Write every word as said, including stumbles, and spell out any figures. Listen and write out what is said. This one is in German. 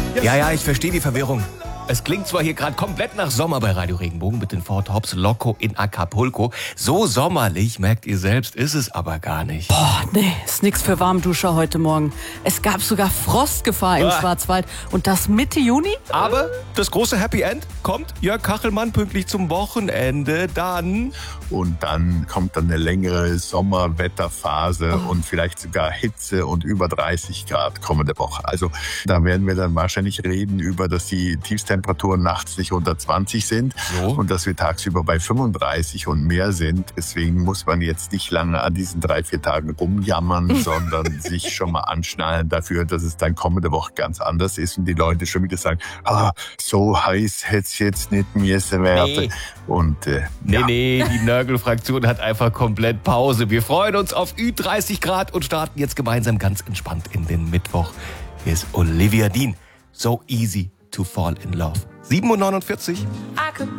Ja, ja, ich verstehe die Verwirrung. Es klingt zwar hier gerade komplett nach Sommer bei Radio Regenbogen mit den Four Tops Loco in Acapulco. So sommerlich, merkt ihr selbst, ist es aber gar nicht. Boah, nee, ist nix für Warmduscher heute Morgen. Es gab sogar Frostgefahr im Ah. Schwarzwald. Und das Mitte Juni? Aber das große Happy End kommt Jörg Kachelmann pünktlich zum Wochenende. Dann... Und dann kommt dann eine längere Sommerwetterphase Oh. und vielleicht sogar Hitze und über dreißig Grad kommende Woche. Also da werden wir dann wahrscheinlich reden über, dass die Tiefstemperaturen nachts nicht unter zwanzig sind So. und dass wir tagsüber bei fünfunddreißig und mehr sind. Deswegen muss man jetzt nicht lange an diesen drei, vier Tagen rumjammern, sondern sich schon mal anschnallen dafür, dass es dann kommende Woche ganz anders ist und die Leute schon wieder sagen, ah, so heiß hätte es jetzt nicht müssen werden. Nee. Und äh, Nee, ja. nee, die Nörgel-Fraktion hat einfach komplett Pause. Wir freuen uns auf Ü dreißig Grad und starten jetzt gemeinsam ganz entspannt in den Mittwoch. Hier ist Olivia Dean. So easy to fall in love. sieben Uhr neunundvierzig. I could